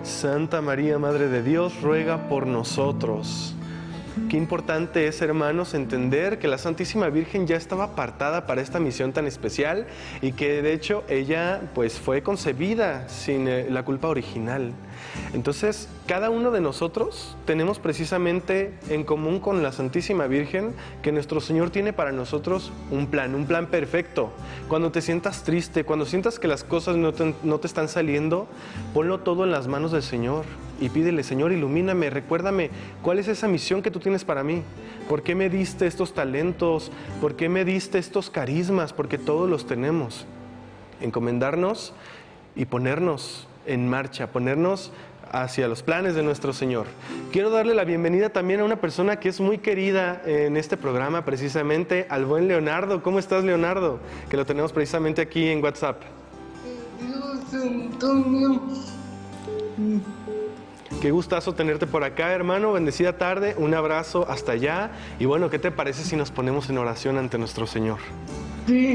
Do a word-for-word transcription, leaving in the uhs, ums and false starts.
Santa María, Madre de Dios, ruega por nosotros. Qué importante es, hermanos, entender que la Santísima Virgen ya estaba apartada para esta misión tan especial y que de hecho ella pues fue concebida sin eh, la culpa original. Entonces, cada uno de nosotros tenemos precisamente en común con la Santísima Virgen que nuestro Señor tiene para nosotros un plan, un plan perfecto. Cuando te sientas triste, cuando sientas que las cosas no te, no te están saliendo, ponlo todo en las manos del Señor y pídele: Señor, ilumíname, recuérdame cuál es esa misión que tú tienes para mí. ¿Por qué me diste estos talentos? ¿Por qué me diste estos carismas? Porque todos los tenemos. Encomendarnos y ponernos en marcha, ponernos hacia los planes de nuestro Señor. Quiero darle la bienvenida también a una persona que es muy querida en este programa, precisamente al buen Leonardo. ¿Cómo estás, Leonardo? Que lo tenemos precisamente aquí en WhatsApp. Dios, Antonio. Qué gustazo tenerte por acá, hermano. Bendecida tarde, un abrazo hasta allá. Y bueno, ¿qué te parece si nos ponemos en oración ante nuestro Señor? Sí.